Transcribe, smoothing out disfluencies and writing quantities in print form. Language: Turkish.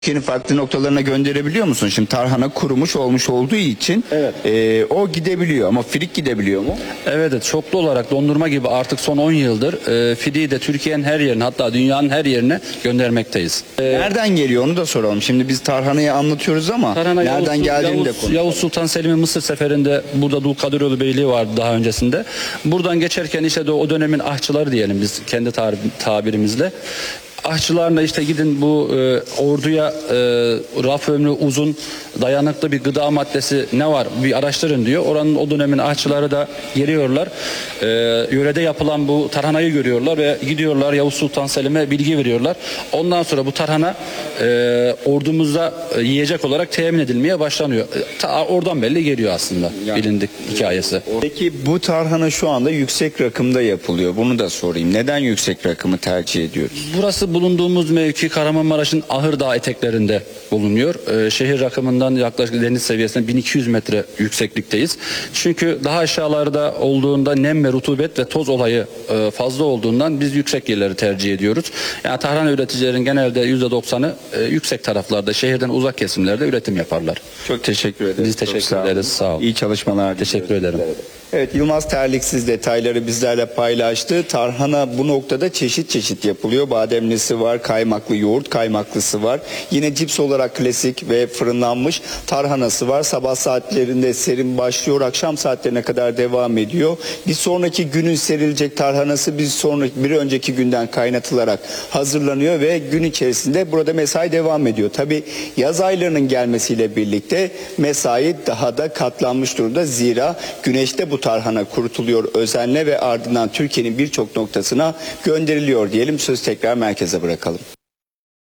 Türkiye'nin farklı noktalarına gönderebiliyor musun? Şimdi tarhana kurumuş olmuş olduğu için Evet. o gidebiliyor ama firik gidebiliyor mu? Evet, çoklu olarak dondurma gibi artık son 10 yıldır fideyi de Türkiye'nin her yerine, hatta dünyanın her yerine göndermekteyiz. Nereden geliyor onu da soralım. Şimdi biz tarhanayı anlatıyoruz ama Tarhana nereden geldiğini de konuşalım. Yavuz Sultan Selim'in Mısır seferinde burada Dulkadiroğlu Beyliği vardı daha öncesinde. Buradan geçerken işte de o dönemin ahçıları diyelim biz kendi tabirimizle. Ahçılarla işte gidin bu orduya raf ömrü uzun dayanıklı bir gıda maddesi ne var bir araştırın diyor. Oranın o dönemin ahçıları da geliyorlar. Yörede yapılan bu tarhanayı görüyorlar ve gidiyorlar Yavuz Sultan Selim'e bilgi veriyorlar. Ondan sonra bu tarhana ordumuzda yiyecek olarak temin edilmeye başlanıyor. Oradan belli geliyor aslında bilindik hikayesi. Peki bu tarhana şu anda yüksek rakımda yapılıyor. Bunu da sorayım. Neden yüksek rakımı tercih ediyoruz? Burası bulunduğumuz mevki Kahramanmaraş'ın Ahırdağ eteklerinde bulunuyor. Şehir rakımından yaklaşık deniz seviyesine 1200 metre yükseklikteyiz. Çünkü daha aşağılarda olduğunda nem ve rutubet ve toz olayı fazla olduğundan biz yüksek yerleri tercih ediyoruz. Yani tarhana üreticilerin genelde %90'ı yüksek taraflarda, şehirden uzak kesimlerde üretim yaparlar. Çok teşekkür ederiz. Biz teşekkür ederiz. Sağ olun. İyi çalışmalar. Teşekkür ederim. Evet, Yılmaz Terliksiz detayları bizlerle paylaştı. Tarhana bu noktada çeşit çeşit yapılıyor. Bademlisi var, kaymaklı yoğurt kaymaklısı var. Yine cips olarak klasik ve fırınlanmış tarhanası var. Sabah saatlerinde serin başlıyor, akşam saatlerine kadar devam ediyor. Bir sonraki günün serilecek tarhanası bir önceki günden kaynatılarak hazırlanıyor ve gün içerisinde burada mesai devam ediyor. Tabii yaz aylarının gelmesiyle birlikte mesai daha da katlanmış durumda. Zira güneşte bu tarhana kurutuluyor özenle ve ardından Türkiye'nin birçok noktasına gönderiliyor diyelim. Söz tekrar merkeze bırakalım.